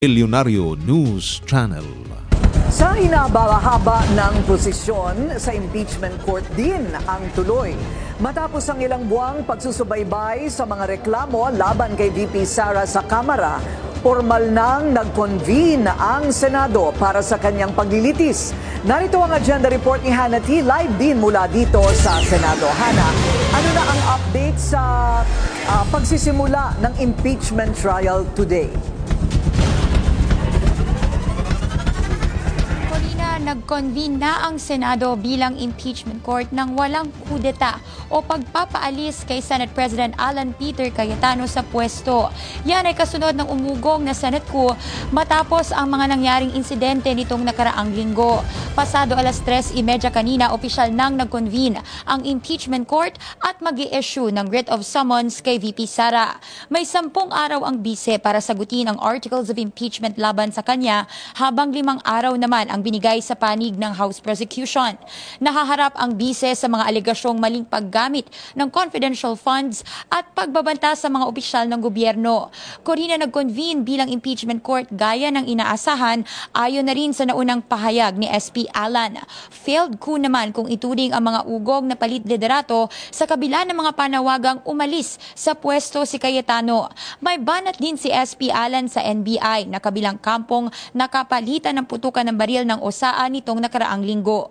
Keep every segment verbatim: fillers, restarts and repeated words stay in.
Milyonaryo News Channel. Sa hinabahaba ng posisyon sa impeachment court din ang tuloy. Matapos ang ilang buwang pagsusubaybay sa mga reklamo laban kay V P Sara sa Kamara, formal nang nag-convene ang Senado para sa kanyang paglilitis. Narito ang agenda report ni Hannah T. Live din mula dito sa Senado. Hannah, ano na ang update sa uh, pagsisimula ng impeachment trial today? Nag-convene na ang Senado bilang impeachment court nang walang kudeta o pagpapaalis kay Senate President Alan Peter Cayetano sa pwesto. Yan ay kasunod ng umugong na Senate coup matapos ang mga nangyaring insidente nitong nakaraang linggo. Pasado alas tres trenta kanina, opisyal nang nag-convene ang impeachment court at mag-i-issue ng writ of summons kay V P Sara. May sampung araw ang bise para sagutin ang articles of impeachment laban sa kanya, habang limang araw naman ang binigay sa panig ng House Prosecution. Nahaharap ang bise sa mga alegasyong maling paggamit ng confidential funds at pagbabanta sa mga opisyal ng gobyerno. Corina, nag-convene bilang impeachment court gaya ng inaasahan, ayon na rin sa naunang pahayag ni S P Alan. Failed coup naman kung ituring ang mga ugong na palit liderato sa kabila ng mga panawagang umalis sa pwesto si Cayetano. May banat din si S P Alan sa N B I na kabilang kampong nakapalitan ng putukan ng baril ng osaan nitong nakaraang linggo.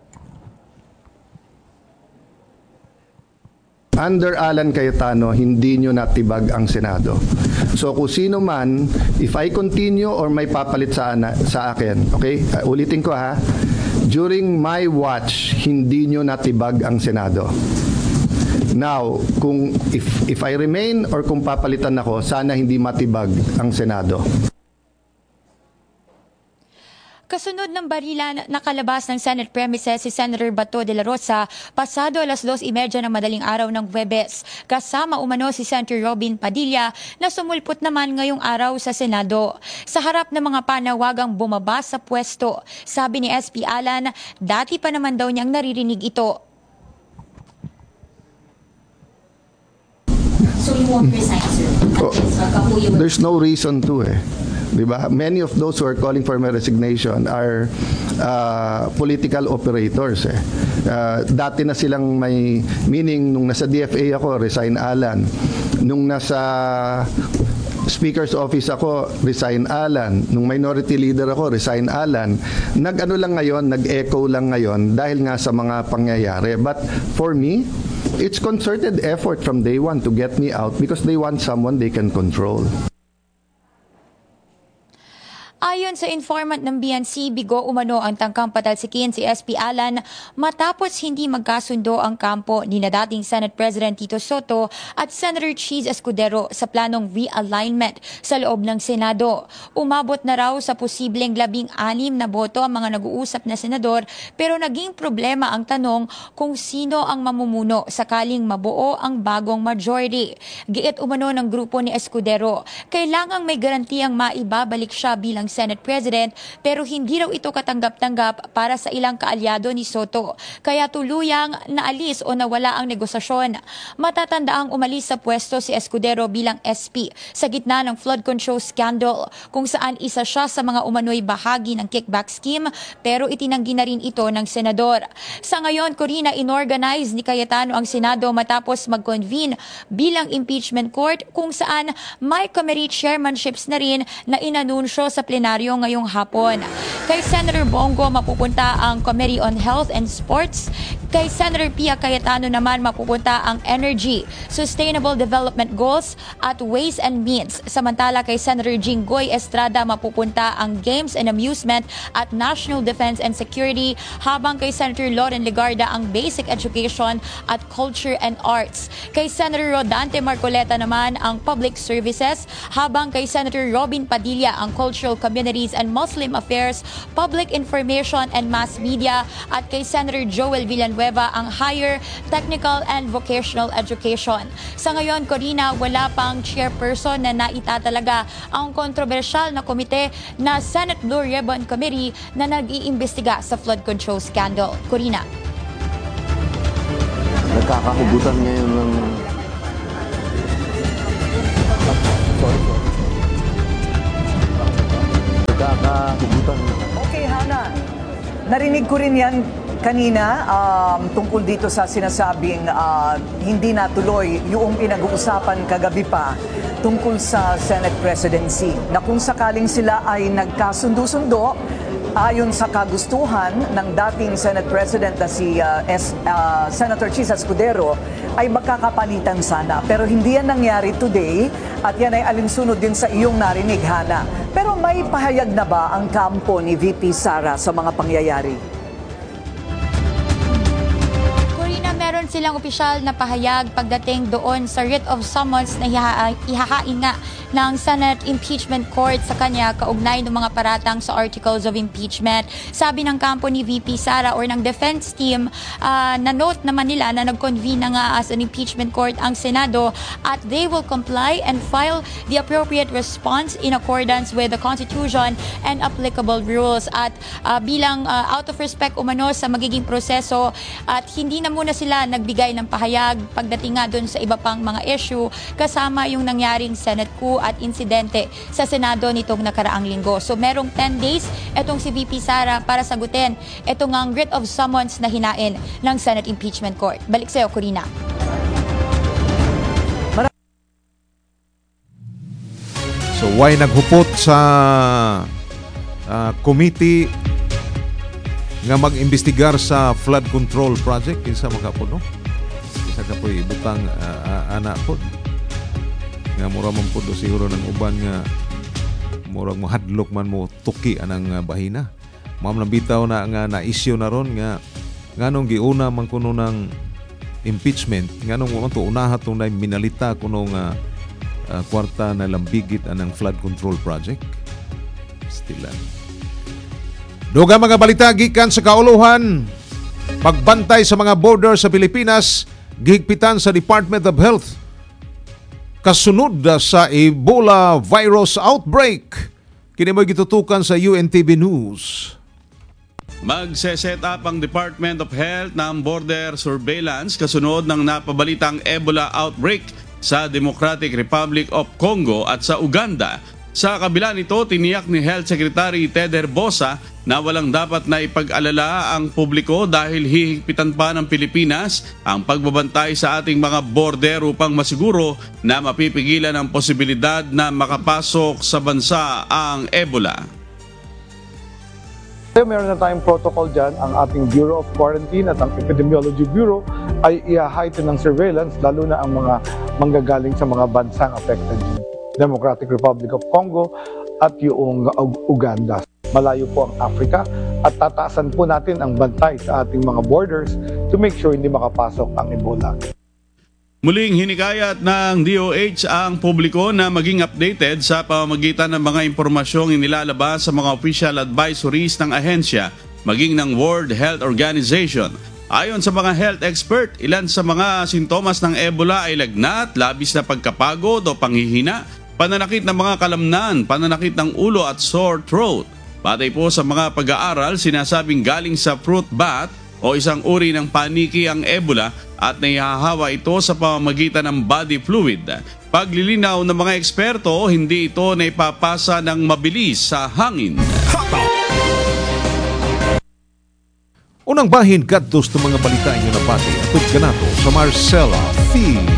Under Alan Cayetano, hindi nyo natibag ang Senado. So kung sino man, if I continue or may papalit sa, sa akin, okay? Uh, ulitin ko ha, during my watch, hindi nyo natibag ang Senado. Now, kung if, if I remain or kung papalitan ako, sana hindi matibag ang Senado. Kasunod ng barila nakalabas ng Senate premises si Senator Bato de la Rosa pasado alas dos trenta ng madaling araw ng Huwebes. Kasama umano si Senator Robin Padilla na sumulpot naman ngayong araw sa Senado. Sa harap ng mga panawagang bumaba sa pwesto, sabi ni S P Alan, dati pa naman daw niyang naririnig ito. So you won't resign, sir? Oh, there's no reason to eh. Diba? Many of those who are calling for my resignation are uh, political operators. Eh. Uh, dati na silang may, meaning nung nasa D F A ako, resign Alan. Nung nasa Speaker's Office ako, resign Alan. Nung minority leader ako, resign Alan. Nag-ano lang ngayon, nag-echo lang ngayon dahil nga sa mga pangyayari. But for me, it's concerted effort from day one to get me out because they want someone they can control. Ayon sa informant ng B N C, bigo umano ang tangkang patalsikin si S P Alan matapos hindi magkasundo ang kampo ni na dating Senate President Tito Soto at Senator Cheese Escudero sa planong realignment sa loob ng Senado. Umabot na raw sa posibleng labing anim na boto ang mga nag-uusap na senador, pero naging problema ang tanong kung sino ang mamumuno sakaling mabuo ang bagong majority. Giit umano ng grupo ni Escudero, kailangang may garantiyang maibabalik siya bilang Senate President, pero hindi raw ito katanggap-tanggap para sa ilang kaalyado ni Soto. Kaya tuluyang naalis o nawala ang negosasyon. Matatandaang umalis sa pwesto si Escudero bilang S P sa gitna ng flood control scandal, kung saan isa siya sa mga umano'y bahagi ng kickback scheme, pero itinanggi na rin ito ng senador. Sa ngayon, Corina, inorganize ni Cayetano ang Senado matapos mag-convene bilang impeachment court, kung saan may committee chairmanships na rin na inanunsyo sa plenaryo ngayong hapon. Kay Senator Bongo mapupunta ang Committee on Health and Sports. Kay Senator Pia Cayetano naman mapupunta ang Energy, Sustainable Development Goals at Ways and Means. Samantala kay Senator Jinggoy Estrada mapupunta ang Games and Amusement at National Defense and Security, habang kay Senator Loren Legarda ang Basic Education at Culture and Arts. Kay Senator Rodante Marcoleta naman ang Public Services, habang kay Senator Robin Padilla ang Cultural Communities and Muslim Affairs, Public Information and Mass Media, at kay Senator Joel Villanueva ang Higher Technical and Vocational Education. Sa ngayon, Corina, wala pang chairperson na naitatalaga ang kontrobersyal na komite na Senate Blue Ribbon Committee na nag-iimbestiga sa flood control scandal. Corina. Nagkakahugutan ngayon ng sorry, sorry. na hugutan. Okay, Hana. Narinig ko rin yan kanina um, tungkol dito sa sinasabing uh, hindi natuloy yung pinag-uusapan kagabi pa tungkol sa Senate presidency na kung sakaling sila ay nagkasundo-sundo ayon sa kagustuhan ng dating Senate President na si uh, S, uh, Senator Chis Escudero ay magkakapalitan sana. Pero hindi yan nangyari today at yan ay alinsunod din sa iyong narinig, Hana. Pero may pahayag na ba ang kampo ni V P Sara sa mga pangyayari? Corina, meron silang opisyal na pahayag pagdating doon sa writ of summons na iha- ihahain nga ng Senate Impeachment Court sa kanya kaugnay ng mga paratang sa Articles of Impeachment. Sabi ng kampo ni V P Sara or ng defense team, uh, na-note naman nila na nag-convene na nga as an impeachment court ang Senado at they will comply and file the appropriate response in accordance with the Constitution and applicable rules. At uh, bilang uh, out of respect umano sa magiging proseso at hindi na muna sila nagbigay ng pahayag pagdating nga doon sa iba pang mga issue kasama yung nangyaring Senate coup at insidente sa Senado nitong nakaraang linggo. So merong ten days itong si V P Sara para sagutin itong ang writ of summons na hinain ng Senate Impeachment Court. Balik sa'yo, Corina. So why naghupot sa uh, committee nga mag-imbestigar sa flood control project kinsa makapuno? Isa ka po'y ibutang uh, uh, anak po. Nga mura man po do siguro ng uban nga murag mahadlok man mo tuki anang uh, bahina. Ma'am nang bitaw na nga na-issue na ron nga nganong giuna man kuno ng impeachment nganong mo to unaha tong na minalita kuno nga uh, kwarta na lambigit anang flood control project. Stilan. Duga mga balita gikan sa kauluhan. Pagbantay sa mga border sa Pilipinas gihigpitan sa Department of Health kasunod sa Ebola virus outbreak. Kini mo gitutukan sa U N T V News. Magse-set up ang Department of Health ng border surveillance kasunod ng napabalitang Ebola outbreak sa Democratic Republic of Congo at sa Uganda. Sa kabila nito, tiniyak ni Health Secretary Ted Herbosa na walang dapat na ipag-alala ang publiko dahil hihigpitan pa ng Pilipinas ang pagbabantay sa ating mga border upang masiguro na mapipigilan ang posibilidad na makapasok sa bansa ang Ebola. Meron na tayong protocol dyan, ang ating Bureau of Quarantine at ang Epidemiology Bureau ay i-heighten ng surveillance lalo na ang mga manggagaling sa mga bansang affected. Democratic Republic of Congo at yung Uganda. Malayo po ang Africa at tataasan po natin ang bantay sa ating mga borders to make sure hindi makapasok ang Ebola. Muling hinikayat ng D O H ang publiko na maging updated sa pamamagitan ng mga impormasyong inilalabas sa mga official advisories ng ahensya, maging ng World Health Organization. Ayon sa mga health expert, ilan sa mga sintomas ng Ebola ay lagnat, labis na pagkapagod o panghihina, pananakit ng mga kalamnan, pananakit ng ulo at sore throat. Batay po sa mga pag-aaral, sinasabing galing sa fruit bat o isang uri ng paniki ang Ebola at naihahawa ito sa pamamagitan ng body fluid. Paglilinaw ng mga eksperto, hindi ito naipapasa ng mabilis sa hangin. Unang bahin kadtos ng mga balita inyo na pati at kanato sa Marcela Fee.